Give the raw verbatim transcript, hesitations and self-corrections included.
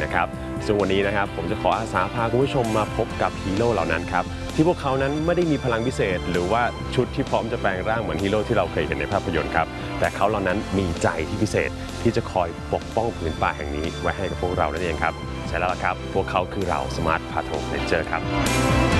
นะครับซึ่งวันนี้นะครับผมจะขออาสาพาคุณผู้ชมมาพบกับฮีโร่เหล่านั้นครับที่พวกเขานั้นไม่ได้มีพลังพิเศษหรือว่าชุดที่พร้อมจะแปลงร่างเหมือนฮีโร่ที่เราเคยเห็นในภาพยนตร์ครับแต่เขาเหล่านั้นมีใจที่พิเศษที่จะคอยปกป้องผืนป่าแห่งนี้ไว้ให้กับพวกเรานั่นเองครับใช่แล้วล่ะครับพวกเขาคือเราสมาร์ทพาโทรเรนเจอร์ครับ